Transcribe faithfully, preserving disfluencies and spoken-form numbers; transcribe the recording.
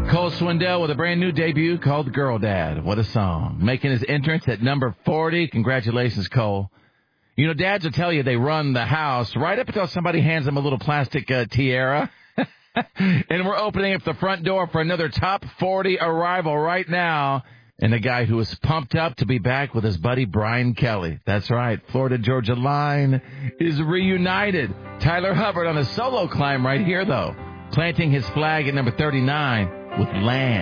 Cole Swindell with a brand new debut called Girl Dad. What a song. Making his entrance at number forty. Congratulations, Cole. You know, dads will tell you they run the house right up until somebody hands them a little plastic uh, tiara. And we're opening up the front door for another top forty arrival right now. And a guy who is pumped up to be back with his buddy Brian Kelly. That's right. Florida-Georgia line is reunited. Tyler Hubbard on a solo climb right here, though. Planting his flag at number thirty-nine with Land.